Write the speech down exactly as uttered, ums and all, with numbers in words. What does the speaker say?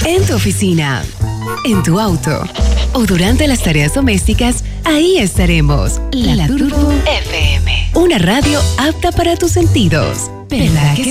En tu oficina, en tu auto o durante las tareas domésticas, ahí estaremos. La, la Turbo F M. Una radio apta para tus sentidos. ¿Verdad que